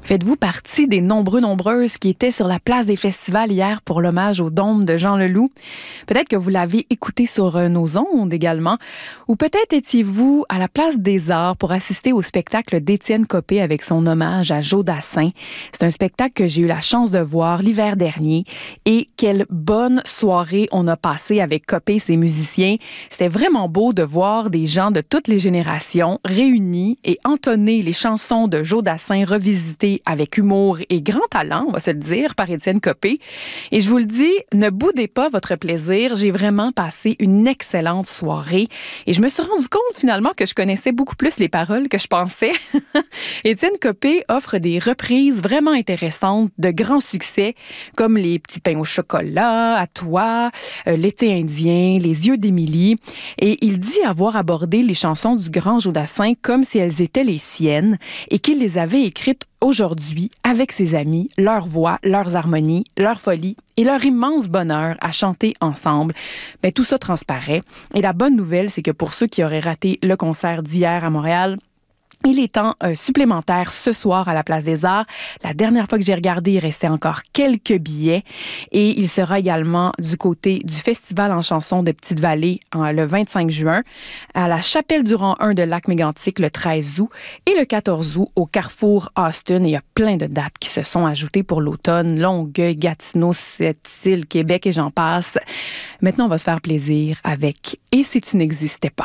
Faites-vous partie des nombreuses qui étaient sur la place des festivals hier pour l'hommage au Dôme de Jean Leloup? Peut-être que vous l'avez écouté sur nos ondes également. Ou peut-être étiez-vous à la place des Arts pour assister au spectacle d'Étienne Copé avec son hommage à Joe Dassin. C'est un spectacle que j'ai eu la chance de voir l'hiver dernier. Et quelle bonne soirée on a passé avec Copé et ses musiciens. C'était vraiment beau de voir des gens de toutes les générations réunis et entonner les chansons de Joe Dassin revisitées avec humour et grand talent, on va se le dire, par Étienne Copé. Et je vous le dis, ne boudez pas votre plaisir. J'ai vraiment passé une excellente soirée. Et je me suis rendu compte finalement que je connaissais beaucoup plus les paroles que je pensais. Étienne Copé offre des reprises vraiment intéressantes de grands succès, comme Les petits pains au chocolat, À toi, L'été indien, Les yeux d'Émilie. Et il dit avoir abordé les chansons du grand Joe Dassin comme si elles étaient les siennes et qu'il les avait écrites aujourd'hui avec ses amis, leurs voix, leurs harmonies, leur folie et leur immense bonheur à chanter ensemble. Bien, tout ça transparaît. Et la bonne nouvelle, c'est que pour ceux qui auraient raté le concert d'hier à Montréal, il est temps supplémentaire ce soir à la Place des Arts. La dernière fois que j'ai regardé, il restait encore quelques billets. Et il sera également du côté du Festival en chansons de Petite-Vallée le 25 juin, à la Chapelle du rang 1 de Lac-Mégantic le 13 août et le 14 août au Carrefour Austin. Et il y a plein de dates qui se sont ajoutées pour l'automne. Longueuil, Gatineau, Sept-Îles, Québec et j'en passe. Maintenant, on va se faire plaisir avec « Et si tu n'existais pas ».